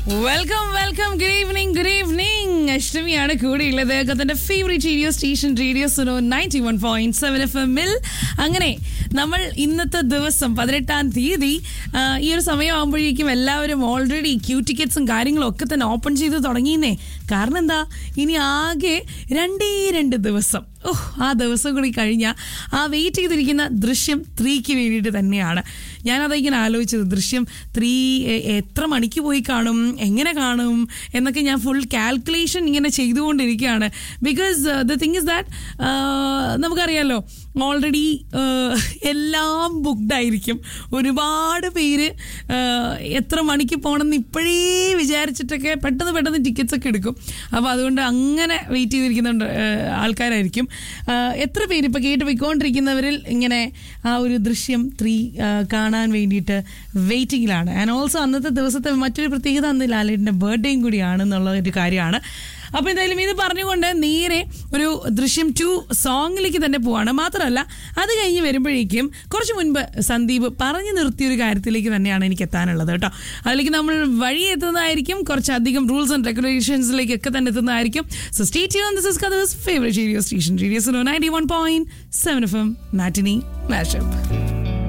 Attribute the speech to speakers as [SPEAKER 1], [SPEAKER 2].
[SPEAKER 1] Welcome good evening അഷ്ടമിയാണ് കൂടെയുള്ളത് കത്തന്റെ favourite radio station radio Suno 91.7 FM. അങ്ങനെ നമ്മൾ ഇന്നത്തെ ദിവസം 18-ാം തീയതി ഈ ഒരു സമയമാകുമ്പോഴേക്കും എല്ലാവരും ഓൾറെഡി ക്യൂ ടിക്കറ്റ്സും കാര്യങ്ങളും ഒക്കെ തന്നെ ഓപ്പൺ ചെയ്ത് തുടങ്ങിയെന്നേ. കാരണം എന്താ, ഇനി ആകെ 2 ദിവസം. ആ ദിവസം കൂടി കഴിഞ്ഞാൽ ആ വെയിറ്റ് ചെയ്തിരിക്കുന്ന ദൃശ്യം 3ക്ക് വേണ്ടിയിട്ട് തന്നെയാണ്. ഞാനതിങ്ങനെ ആലോചിച്ചത്, ദൃശ്യം 3 എത്ര മണിക്ക് പോയി കാണും, എങ്ങനെ കാണും എന്നൊക്കെ ഞാൻ ഫുൾ കാൽക്കുലേഷൻ ഇങ്ങനെ ചെയ്തുകൊണ്ടിരിക്കുകയാണ്. Because the thing is that നമുക്കറിയാമല്ലോ, ഓൾറെഡി എല്ലാം ബുക്ക്ഡ് ആയിരിക്കും. ഒരുപാട് പേര് എത്ര മണിക്ക് പോകണമെന്ന് ഇപ്പോഴേ വിചാരിച്ചിട്ടൊക്കെ പെട്ടെന്ന് ടിക്കറ്റ്സ് ഒക്കെ എടുക്കും. അപ്പോൾ അതുകൊണ്ട് അങ്ങനെ വെയിറ്റ് ചെയ്തിരിക്കുന്നുണ്ട് ആൾക്കാരായിരിക്കും. എത്ര പേര് ഇപ്പോൾ കേട്ട് പോയിക്കൊണ്ടിരിക്കുന്നവരിൽ ഇങ്ങനെ ആ ഒരു ദൃശ്യം 3 കാണാൻ വേണ്ടിയിട്ട് വെയിറ്റിങ്ങിലാണ്. ആൻഡ് ഓൾസോ അന്നത്തെ ദിവസത്തെ മറ്റൊരു പ്രത്യേകത, അന്ന് ലാലേട്ടൻ്റെ ബർത്ത്ഡേയും കൂടിയാണെന്നുള്ള ഒരു കാര്യമാണ്. അപ്പോൾ എന്തായാലും ഇത് പറഞ്ഞുകൊണ്ട് നേരെ ഒരു ദൃശ്യം 2 സോങ്ങിലേക്ക് തന്നെ പോവാണ്. മാത്രമല്ല, അത് കഴിഞ്ഞ് വരുമ്പോഴേക്കും കുറച്ച് മുൻപ് സന്ദീപ് പറഞ്ഞു നിർത്തിയൊരു കാര്യത്തിലേക്ക് തന്നെയാണ് എനിക്ക് എത്താനുള്ളത് കേട്ടോ. അതിലേക്ക് നമ്മൾ വഴി എത്തുന്നതായിരിക്കും, കുറച്ചധികം റൂൾസ് ആൻഡ് റെഗുലേഷൻസിലേക്കൊക്കെ തന്നെ എത്തുന്നതായിരിക്കും. So stay tuned. This is കഥസ് favourite radio station radio Suno 91.7 FM matinee mashup.